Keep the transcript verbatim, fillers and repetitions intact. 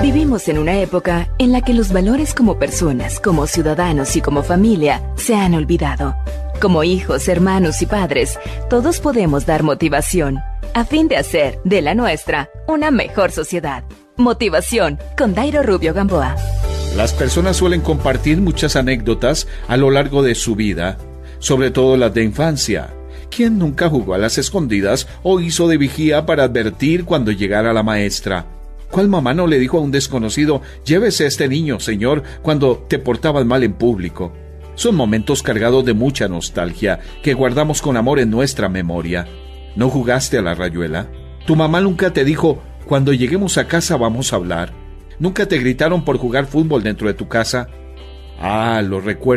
Vivimos en una época en la que los valores como personas, como ciudadanos y como familia se han olvidado. Como hijos, hermanos y padres, todos podemos dar motivación a fin de hacer de la nuestra una mejor sociedad. Motivación con Dairo Rubio Gamboa. Las personas suelen compartir muchas anécdotas a lo largo de su vida, sobre todo las de infancia. ¿Quién nunca jugó a las escondidas o hizo de vigía para advertir cuando llegara la maestra? ¿Cuál mamá no le dijo a un desconocido, llévese a este niño, señor, cuando te portabas mal en público? Son momentos cargados de mucha nostalgia que guardamos con amor en nuestra memoria. ¿No jugaste a la rayuela? ¿Tu mamá nunca te dijo, cuando lleguemos a casa vamos a hablar? ¿Nunca te gritaron por jugar fútbol dentro de tu casa? Ah, lo recuerdo.